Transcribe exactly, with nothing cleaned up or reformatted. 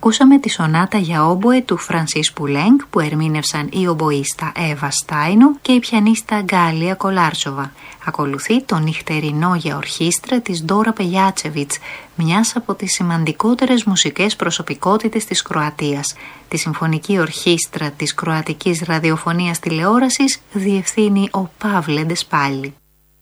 Ακούσαμε τη σονάτα για όμποε του Φρανσίς Πουλέγκ που ερμήνευσαν η ομποίστα Εύα Στάινου και η πιανίστα Γκάλια Κολάρτσοβα. Ακολουθεί το νυχτερινό για ορχήστρα της Ντόρα Πελιάτσεβιτς, μιας από τις σημαντικότερες μουσικές προσωπικότητες της Κροατίας. Τη Συμφωνική Ορχήστρα της Κροατικής Ραδιοφωνίας Τηλεόρασης διευθύνει ο Παύλε Ντεσπάλι.